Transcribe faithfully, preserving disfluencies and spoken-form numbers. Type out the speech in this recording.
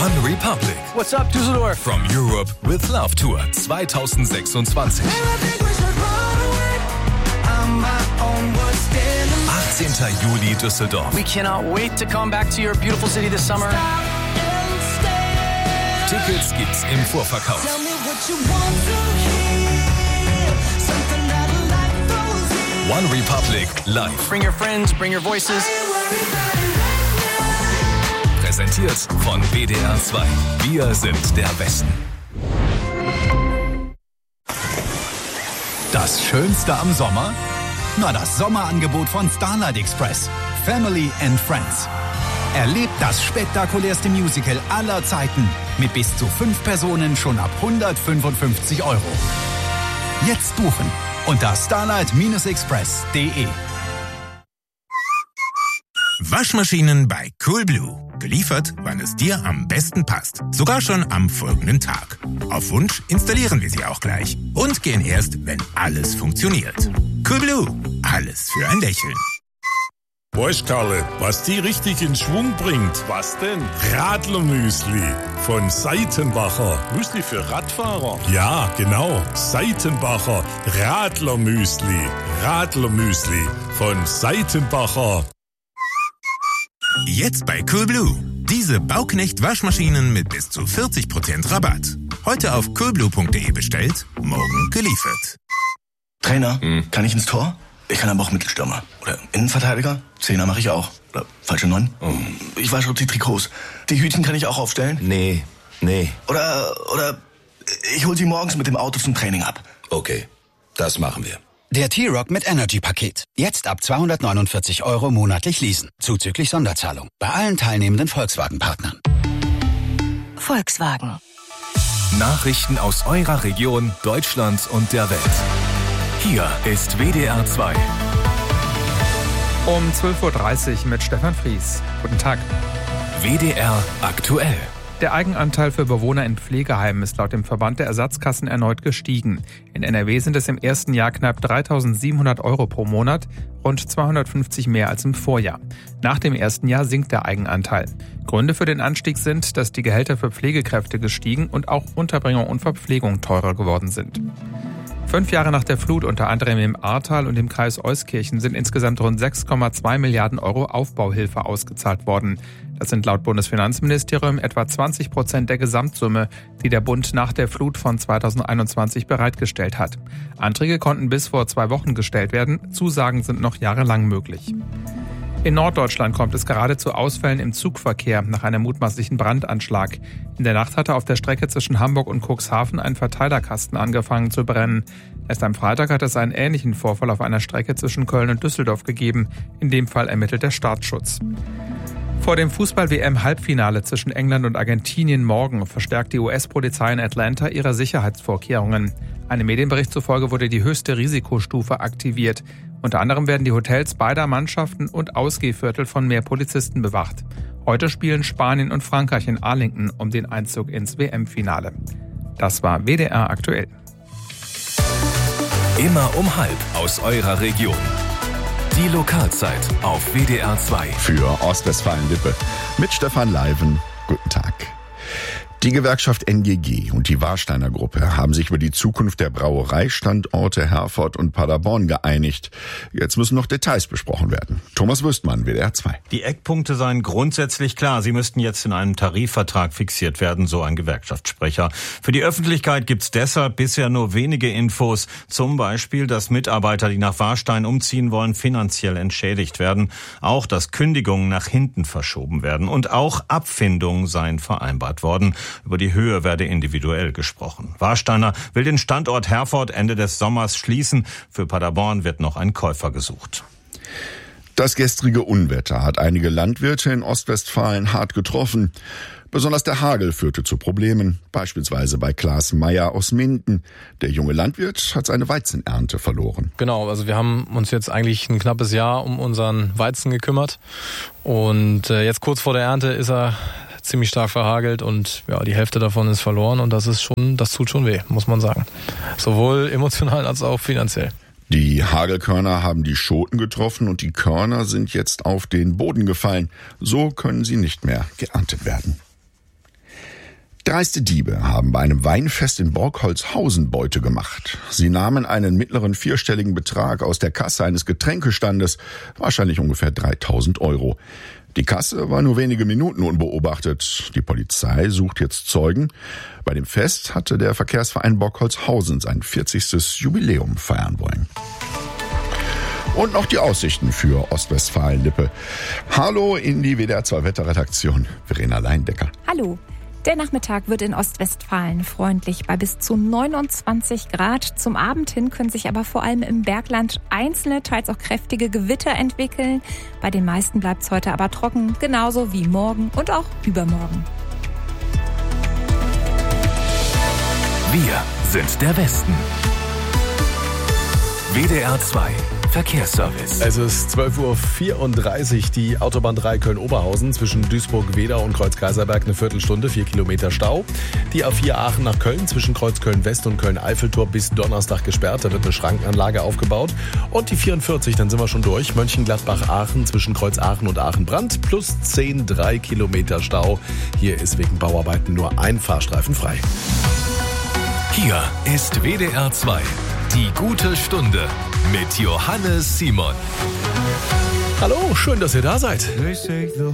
One Republic. What's up, Düsseldorf? From Europe with Love Tour zwanzig sechsundzwanzig. achtzehnten Juli Düsseldorf. We cannot wait to come back to your beautiful city this summer. Tickets gibt's im Vorverkauf. One Republic live. Bring your friends, bring your voices. Präsentiert von W D R zwei. Wir sind der Westen. Das Schönste am Sommer? Na, das Sommerangebot von Starlight Express. Family and Friends. Erlebt das spektakulärste Musical aller Zeiten mit bis zu fünf Personen schon ab hundertfünfundfünfzig Euro. Jetzt buchen unter starlight express punkt de. Waschmaschinen bei Coolblue. Geliefert, wann es dir am besten passt. Sogar schon am folgenden Tag. Auf Wunsch installieren wir sie auch gleich. Und gehen erst, wenn alles funktioniert. Coolblue. Alles für ein Lächeln. Weißt, Karle, was die richtig in Schwung bringt? Was denn? Radlermüsli von Seitenbacher. Müsli für Radfahrer? Ja, genau. Seitenbacher Radlermüsli. Radlermüsli von Seitenbacher. Jetzt bei Coolblue. Diese Bauknecht-Waschmaschinen mit bis zu vierzig Prozent Rabatt. Heute auf coolblue punkt de bestellt, morgen geliefert. Trainer, hm. kann ich ins Tor? Ich kann aber auch Mittelstürmer. Oder Innenverteidiger? Zehner mache ich auch. Oder falsche Neun? Oh. Ich wasche die Trikots. Die Hütchen kann ich auch aufstellen? Nee, nee. Oder, oder ich hole sie morgens mit dem Auto zum Training ab. Okay, das machen wir. Der T-Rock mit Energy-Paket. Jetzt ab zweihundertneunundvierzig Euro monatlich leasen. Zuzüglich Sonderzahlung. Bei allen teilnehmenden Volkswagen-Partnern. Volkswagen. Nachrichten aus eurer Region, Deutschland und der Welt. Hier ist W D R zwei. Um zwölf Uhr dreißig mit Stefan Fries. Guten Tag. W D R aktuell. Der Eigenanteil für Bewohner in Pflegeheimen ist laut dem Verband der Ersatzkassen erneut gestiegen. In N R W sind es im ersten Jahr knapp dreitausendsiebenhundert Euro pro Monat, rund zweihundertfünfzig mehr als im Vorjahr. Nach dem ersten Jahr sinkt der Eigenanteil. Gründe für den Anstieg sind, dass die Gehälter für Pflegekräfte gestiegen und auch Unterbringung und Verpflegung teurer geworden sind. Fünf Jahre nach der Flut, unter anderem im Ahrtal und im Kreis Euskirchen, sind insgesamt rund sechs Komma zwei Milliarden Euro Aufbauhilfe ausgezahlt worden. Das sind laut Bundesfinanzministerium etwa zwanzig Prozent der Gesamtsumme, die der Bund nach der Flut von zweitausendeinundzwanzig bereitgestellt hat. Anträge konnten bis vor zwei Wochen gestellt werden, Zusagen sind noch jahrelang möglich. In Norddeutschland kommt es gerade zu Ausfällen im Zugverkehr nach einem mutmaßlichen Brandanschlag. In der Nacht hatte auf der Strecke zwischen Hamburg und Cuxhaven ein Verteilerkasten angefangen zu brennen. Erst am Freitag hat es einen ähnlichen Vorfall auf einer Strecke zwischen Köln und Düsseldorf gegeben. In dem Fall ermittelt der Staatsschutz. Vor dem Fußball-W M-Halbfinale zwischen England und Argentinien morgen verstärkt die U S-Polizei in Atlanta ihre Sicherheitsvorkehrungen. Einem Medienbericht zufolge wurde die höchste Risikostufe aktiviert. Unter anderem werden die Hotels beider Mannschaften und Ausgehviertel von mehr Polizisten bewacht. Heute spielen Spanien und Frankreich in Arlington um den Einzug ins W M-Finale. Das war W D R aktuell. Immer um halb aus eurer Region. Die Lokalzeit auf W D R zwei. Für Ostwestfalen-Lippe mit Stefan Leiven. Guten Tag. Die Gewerkschaft N G G und die Warsteiner Gruppe haben sich über die Zukunft der Brauereistandorte Herford und Paderborn geeinigt. Jetzt müssen noch Details besprochen werden. Thomas Wüstmann, W D R zwei. Die Eckpunkte seien grundsätzlich klar. Sie müssten jetzt in einem Tarifvertrag fixiert werden, so ein Gewerkschaftssprecher. Für die Öffentlichkeit gibt's deshalb bisher nur wenige Infos. Zum Beispiel, dass Mitarbeiter, die nach Warstein umziehen wollen, finanziell entschädigt werden. Auch, dass Kündigungen nach hinten verschoben werden. Und auch Abfindungen seien vereinbart worden. Über die Höhe werde individuell gesprochen. Warsteiner will den Standort Herford Ende des Sommers schließen. Für Paderborn wird noch ein Käufer gesucht. Das gestrige Unwetter hat einige Landwirte in Ostwestfalen hart getroffen. Besonders der Hagel führte zu Problemen, beispielsweise bei Klaas Meyer aus Minden. Der junge Landwirt hat seine Weizenernte verloren. Genau, also wir haben uns jetzt eigentlich ein knappes Jahr um unseren Weizen gekümmert. Und jetzt kurz vor der Ernte ist er ziemlich stark verhagelt und ja, die Hälfte davon ist verloren und das ist schon, das tut schon weh, muss man sagen. Sowohl emotional als auch finanziell. Die Hagelkörner haben die Schoten getroffen und die Körner sind jetzt auf den Boden gefallen. So können sie nicht mehr geerntet werden. Dreiste Diebe haben bei einem Weinfest in Borgholzhausen Beute gemacht. Sie nahmen einen mittleren vierstelligen Betrag aus der Kasse eines Getränkestandes, wahrscheinlich ungefähr dreitausend Euro. Die Kasse war nur wenige Minuten unbeobachtet. Die Polizei sucht jetzt Zeugen. Bei dem Fest hatte der Verkehrsverein Borgholzhausen sein vierzigstes Jubiläum feiern wollen. Und noch die Aussichten für Ostwestfalen-Lippe. Hallo in die W D R zwei Wetterredaktion, Verena Leindecker. Hallo. Der Nachmittag wird in Ostwestfalen freundlich bei bis zu neunundzwanzig Grad. Zum Abend hin können sich aber vor allem im Bergland einzelne, teils auch kräftige Gewitter entwickeln. Bei den meisten bleibt es heute aber trocken, genauso wie morgen und auch übermorgen. Wir sind der Westen. W D R zwei Verkehrsservice. Es ist zwölf Uhr vierunddreißig, die Autobahn drei Köln-Oberhausen zwischen Duisburg-Wedau und Kreuz-Kaiserberg eine Viertelstunde, vier Kilometer Stau. Die A vier Aachen nach Köln zwischen Kreuz Köln-West und Köln-Eiffeltor bis Donnerstag gesperrt, da wird eine Schrankenanlage aufgebaut. Und die vierundvierzig, dann sind wir schon durch, Mönchengladbach-Aachen zwischen Kreuz Aachen und Aachen-Brand plus zehn, drei Kilometer Stau. Hier ist wegen Bauarbeiten nur ein Fahrstreifen frei. Hier ist W D R zwei. Die gute Stunde mit Johannes Simon. Hallo, schön, dass ihr da seid.